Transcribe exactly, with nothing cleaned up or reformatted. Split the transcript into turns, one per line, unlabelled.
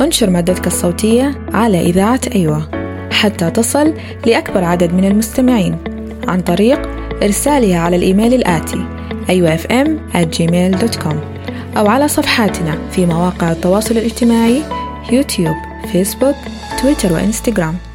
وانشر مادتك الصوتية على إذاعة أيوة حتى تصل لأكبر عدد من المستمعين عن طريق إرسالها على الإيميل الآتي أيوة إف إم آت جيميل دوت كوم أو على صفحاتنا في مواقع التواصل الاجتماعي يوتيوب، فيسبوك، تويتر وإنستغرام.